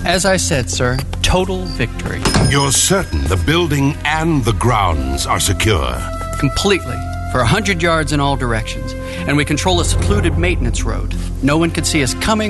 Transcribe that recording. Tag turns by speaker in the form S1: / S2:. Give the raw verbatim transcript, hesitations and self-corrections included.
S1: As I said, sir, total victory.
S2: You're certain the building and the grounds are secure?
S1: Completely. For a hundred yards in all directions. And we control a secluded maintenance road. No one can see us coming